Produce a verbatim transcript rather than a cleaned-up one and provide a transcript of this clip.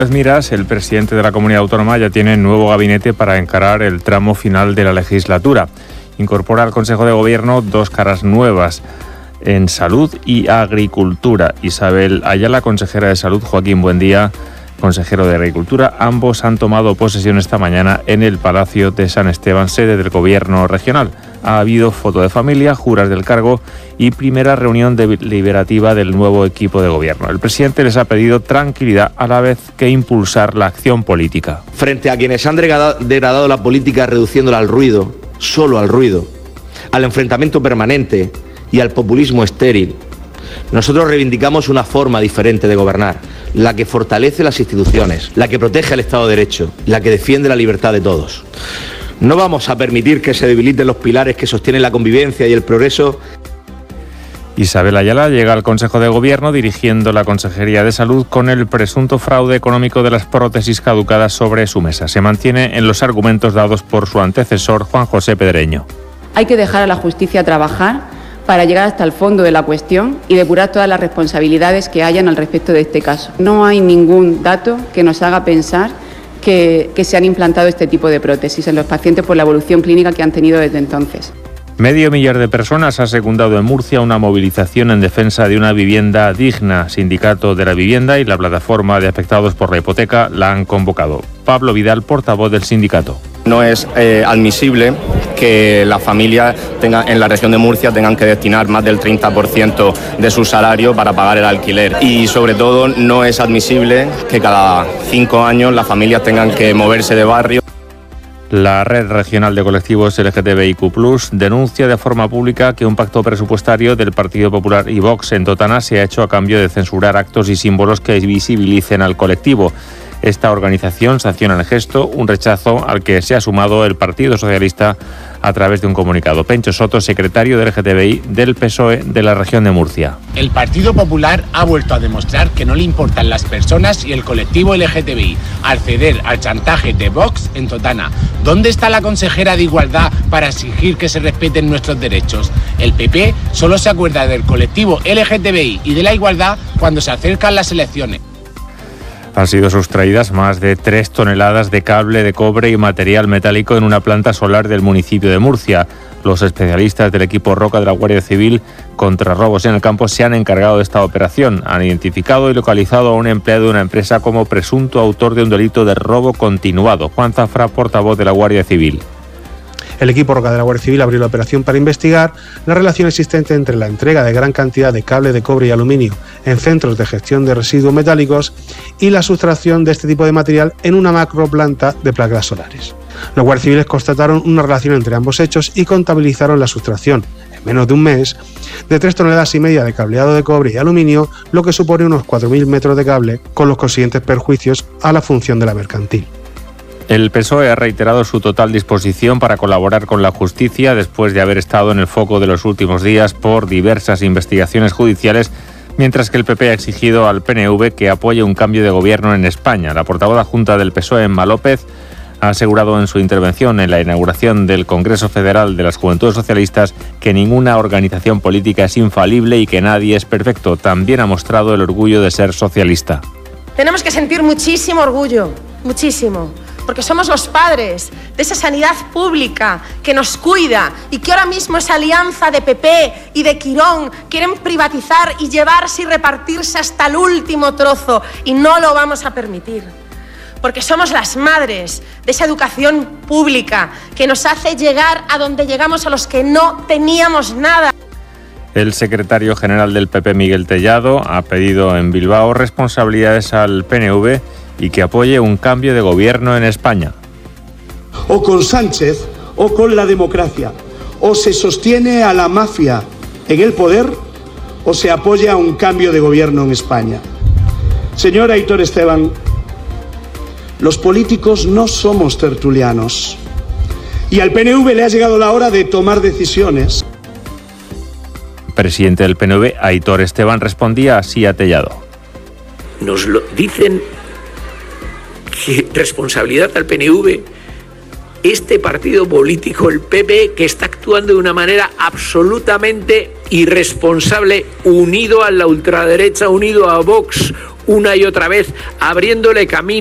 Miras, el presidente de la comunidad autónoma ya tiene nuevo gabinete para encarar el tramo final de la legislatura. Incorpora al Consejo de Gobierno dos caras nuevas en salud y agricultura. Isabel Ayala, consejera de salud, Joaquín Buendía, consejero de Agricultura, ambos han tomado posesión esta mañana en el Palacio de San Esteban, sede del Gobierno regional. Ha habido foto de familia, juras del cargo y primera reunión deliberativa del nuevo equipo de gobierno. El presidente les ha pedido tranquilidad a la vez que impulsar la acción política. Frente a quienes han degradado la política reduciéndola al ruido, solo al ruido, al enfrentamiento permanente y al populismo estéril, nosotros reivindicamos una forma diferente de gobernar, la que fortalece las instituciones, la que protege el Estado de Derecho, la que defiende la libertad de todos. No vamos a permitir que se debiliten los pilares que sostienen la convivencia y el progreso. Isabel Ayala llega al Consejo de Gobierno dirigiendo la Consejería de Salud con el presunto fraude económico de las prótesis caducadas sobre su mesa. Se mantiene en los argumentos dados por su antecesor, Juan José Pedreño. Hay que dejar a la justicia trabajar para llegar hasta el fondo de la cuestión y depurar todas las responsabilidades que hayan al respecto de este caso. No hay ningún dato que nos haga pensar que, que se han implantado este tipo de prótesis en los pacientes por la evolución clínica que han tenido desde entonces. Medio millar de personas ha secundado en Murcia una movilización en defensa de una vivienda digna. Sindicato de la Vivienda y la Plataforma de Afectados por la Hipoteca la han convocado. Pablo Vidal, portavoz del sindicato. No es eh, admisible que las familias tengan, en la región de Murcia tengan que destinar más del treinta por ciento de su salario para pagar el alquiler. Y sobre todo no es admisible que cada cinco años las familias tengan que moverse de barrio. La Red Regional de Colectivos L G T B I Q plus, denuncia de forma pública que un pacto presupuestario del Partido Popular y Vox en Totana se ha hecho a cambio de censurar actos y símbolos que visibilicen al colectivo. Esta organización sanciona el gesto, un rechazo al que se ha sumado el Partido Socialista a través de un comunicado. Pencho Soto, secretario del L G T B I del P S O E de la región de Murcia. El Partido Popular ha vuelto a demostrar que no le importan las personas y el colectivo L G T B I al ceder al chantaje de Vox en Totana. ¿Dónde está la consejera de Igualdad para exigir que se respeten nuestros derechos? El P P solo se acuerda del colectivo L G T B I y de la igualdad cuando se acercan las elecciones. Han sido sustraídas más de tres toneladas de cable de cobre y material metálico en una planta solar del municipio de Murcia. Los especialistas del equipo Roca de la Guardia Civil contra robos en el campo se han encargado de esta operación. Han identificado y localizado a un empleado de una empresa como presunto autor de un delito de robo continuado. Juan Zafra, portavoz de la Guardia Civil. El equipo Roca de la Guardia Civil abrió la operación para investigar la relación existente entre la entrega de gran cantidad de cable de cobre y aluminio en centros de gestión de residuos metálicos y la sustracción de este tipo de material en una macroplanta de placas solares. Los guardias civiles constataron una relación entre ambos hechos y contabilizaron la sustracción, en menos de un mes, de tres toneladas y media de cableado de cobre y aluminio, lo que supone unos cuatro mil metros de cable, con los consiguientes perjuicios a la función de la mercantil. El P S O E ha reiterado su total disposición para colaborar con la justicia después de haber estado en el foco de los últimos días por diversas investigaciones judiciales, mientras que el P P ha exigido al P N V que apoye un cambio de gobierno en España. La portavoz adjunta del P S O E, Emma López, ha asegurado en su intervención en la inauguración del Congreso Federal de las Juventudes Socialistas que ninguna organización política es infalible y que nadie es perfecto. También ha mostrado el orgullo de ser socialista. Tenemos que sentir muchísimo orgullo, muchísimo, porque somos los padres de esa sanidad pública que nos cuida y que ahora mismo esa alianza de P P y de Quirón quieren privatizar y llevarse y repartirse hasta el último trozo, y no lo vamos a permitir. Porque somos las madres de esa educación pública que nos hace llegar a donde llegamos a los que no teníamos nada. El secretario general del P P, Miguel Tellado, ha pedido en Bilbao responsabilidades al P N V y que apoye un cambio de gobierno en España. O con Sánchez o con la democracia. O se sostiene a la mafia en el poder o se apoya un cambio de gobierno en España. Señor Aitor Esteban, los políticos no somos tertulianos y al P N V le ha llegado la hora de tomar decisiones. Presidente del P N V, Aitor Esteban, respondía así a Tellado. Nos lo dicen que responsabilidad al P N V, este partido político, el P P, que está actuando de una manera absolutamente irresponsable, unido a la ultraderecha, unido a Vox, una y otra vez, abriéndole camino